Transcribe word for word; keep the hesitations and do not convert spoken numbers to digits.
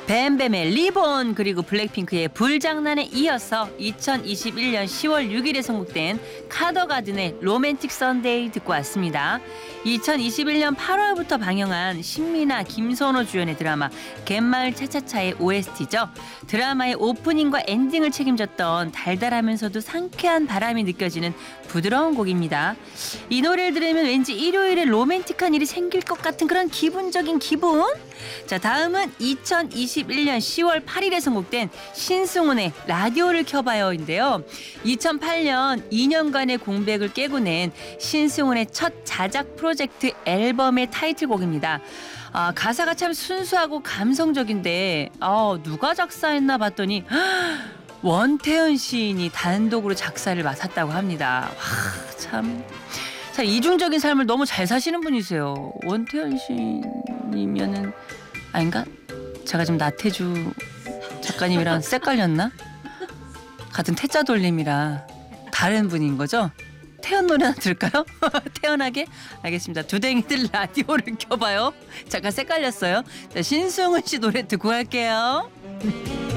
뱀뱀의 리본 그리고 블랙핑크의 불장난에 이어서 이천이십일 년 시월 육일에 선곡된 카더가든의 로맨틱 선데이 듣고 왔습니다. 이천이십일 년 팔월부터 방영한 신미나 김선호 주연의 드라마 갯마을 차차차의 오에스티죠. 드라마의 오프닝과 엔딩을 책임졌던 달달하면서도 상쾌한 바람이 느껴지는 부드러운 곡입니다. 이 노래를 들으면 왠지 일요일에 로맨틱한 일이 생길 것 같은 그런 기분적인 기분? 자, 다음은 이천이십일 년 시월 팔일에 선곡된 신승훈의 라디오를 켜봐요인데요. 이천팔 년 이 년간의 공백을 깨고 낸 신승훈의 첫 자작 프로젝트 앨범의 타이틀곡입니다. 아, 가사가 참 순수하고 감성적인데 아, 누가 작사했나 봤더니 원태현 시인이 단독으로 작사를 맡았다고 합니다. 와, 참, 참 이중적인 삶을 너무 잘 사시는 분이세요. 원태현 시인이면은 아닌가? 제가 지금 나태주 작가님이랑 헷갈렸나? 같은 태자 돌림이라 다른 분인 거죠? 태연 노래 하나 들을까요? 태연하게? 알겠습니다. 두댕이들 라디오를 켜봐요. 잠깐 헷갈렸어요. 자, 신승훈 씨 노래 듣고 갈게요.